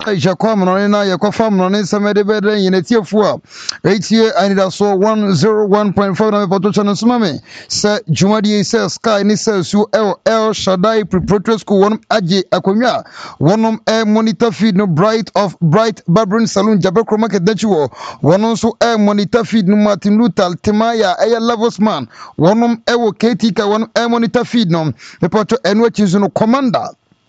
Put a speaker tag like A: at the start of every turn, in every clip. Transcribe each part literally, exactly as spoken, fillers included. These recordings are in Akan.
A: Jaquam Nona, Yakofam Nona, Samedebede, Yenetia Fua, eight year, I need also one zero one point five Potocha Sumame, Sir Jumadi says Sky, Nissa, Su El El Shaddai, preparatory school, one Aji Akonya, one um air monitor feed no bright of bright Babrin Saloon, Jabakro Market Dechuo, one also air monitor feed no Martin Luther, Timaya, Air Lavos man, one um Ewo Ketika, one air monitor feed no, the Poto and which is no commander.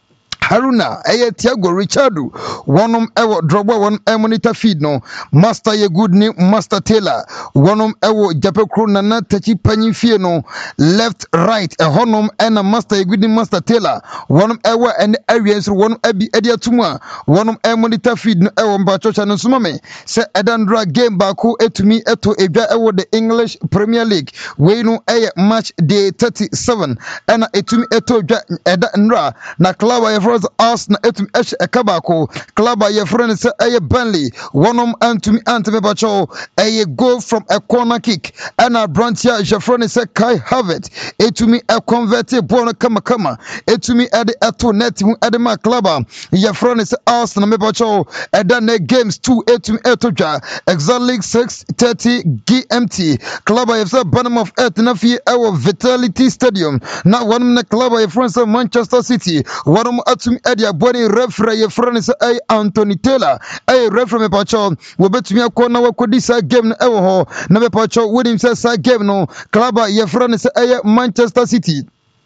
A: Haruna, Aya Tiago Richardu, one um ewo drobo one e monitor feed no, Master ye good name, Master Taylor, one um ewo Japekro Nana Tachi Penny Fie no, left, right, a honum and a Master ye good name, Master Taylor, one um ewo and areas, one ebi edia tuma, one um e monitor feed no ewo Mbachocha no sumame, se Edandra game bako etumi eto ebia ewo the English Premier League, we no aya match day thirty-seven, and etumi eto eda nra, na klaba ye Arsenal etum esh ekabako club your friend say aye Burnley one um antumi antime bacho aye goal from a corner kick and a branchia your friend say Kai Havertz etumi a converted ball kama kama etumi ade ato net mu ade ma club your friend say Arsenal me bacho eda games two etumi etoja exactly six thirty G M T club you say bottom of earth na fi our Vitality Stadium na one club your friend say Manchester City one um Tum Edia body referee your friend is a Anthony Taylor a referee me pacho we betumi akona wakodi sa game no ewo ho na me pacho winning sa game no club your friend is a Manchester City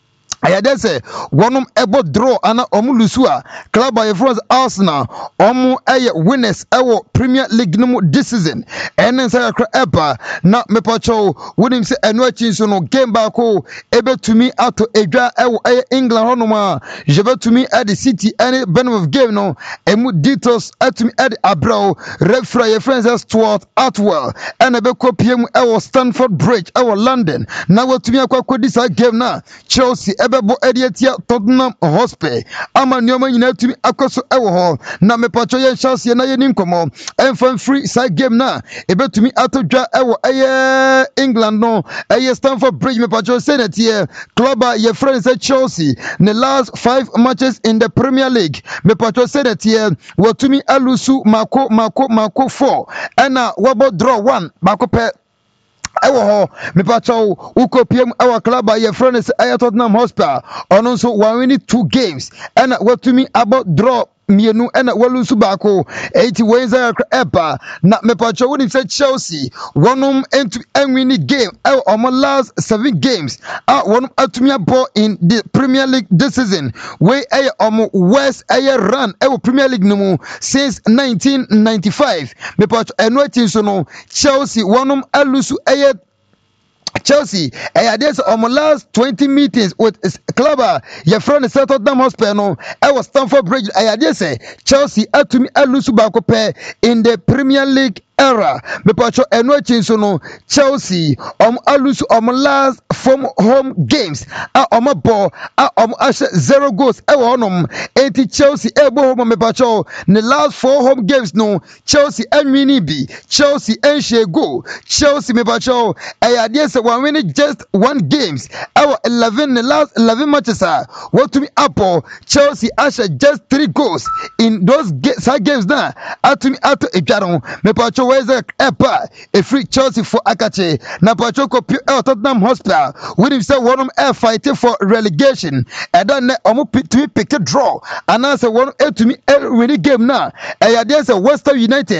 A: ayadese wonum ebo draw ana omulusu a club by France Arsenal omu eye winners ewo Premier League no this season enen say akra eba na mepacho wonim say eno achi so no game back o ebetumi ato edwa ewo eye England honoma jebetumi at the City any benefit of game no emu details atumi at abro referee France Stuart Atwell and ebeko P M ewo Stamford Bridge ewo London na watumi akwa sa game na Chelsea Bebo Ediatia Tottenham Hotspur ama nyoma nyina tumi akoso ewo ho na mepacho ye chance na ye ninkomo enfan free side game na ebetumi atodwa ewo eye England no eye Stamford Bridge mepacho senatie club ye friends at Chelsea the last five matches in the Premier League mepacho senatie watumi alusu mako mako mako four ena wabo draw one mako pe ewo ho mepacho uko P M our club your friends at Tottenham Hotspur ono so one win two games and what to me about draw mienu ena walusu bako eighty wins epa na mepacho woni say Chelsea wonum into enwini game e omo last seven games ah wonum atumi abo in the Premier League this season we e omo West e run e Premier League no mu since nineteen ninety-five mepacho eno ati so no Chelsea wonum alusu e Chelsea, I had this on my last twenty meetings with club. Your friend is Tottenham Hotspur. No, I was Stamford Bridge. I had this Chelsea at to me a lose back in the Premier League era. Me pacho eno chinso no Chelsea um alusu um last from home games a um ball a um ashe zero goals e wonom enti Chelsea e bo home me pacho the last four home games no Chelsea enwini bi Chelsea enhye goal Chelsea me pacho e ade se one win just one games our eleven the last eleven matches are what to me apple Chelsea ashe just three goals in those ga games na atumi ato edwaron me pacho weze epa a free Chelsea for Akache na pacho ko Tottenham Hotspur when him say one air fighting for relegation and then omo to me pick a draw and answer one to me every game now e ya dey say West Ham United